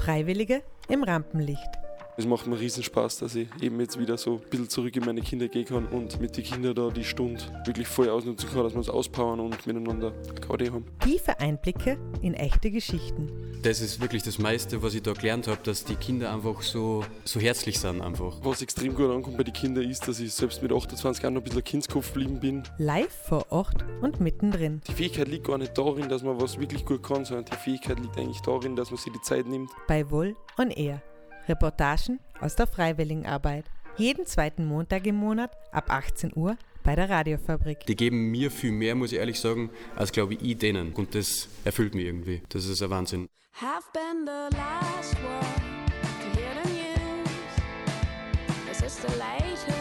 Freiwillige im Rampenlicht. Es macht mir riesen Spaß, dass ich eben jetzt wieder so ein bisschen zurück in meine Kinder gehen kann und mit den Kindern da die Stunde wirklich voll ausnutzen kann, dass wir uns auspowern und miteinander Gaudi haben. Tiefe Einblicke in echte Geschichten. Das ist wirklich das meiste, was ich da gelernt habe, dass die Kinder einfach so herzlich sind einfach. Was extrem gut ankommt bei den Kindern ist, dass ich selbst mit 28 Jahren noch ein bisschen Kindskopf geblieben bin. Live vor Ort und mittendrin. Die Fähigkeit liegt gar nicht darin, dass man was wirklich gut kann, sondern die Fähigkeit liegt eigentlich darin, dass man sich die Zeit nimmt. Bei Wohl on Air. Reportagen aus der Freiwilligenarbeit. Jeden zweiten Montag im Monat ab 18 Uhr bei der Radiofabrik. Die geben mir viel mehr, muss ich ehrlich sagen, als glaube ich denen. Und das erfüllt mich irgendwie. Das ist ein Wahnsinn. Have been the last one to hear the news. This is the latest.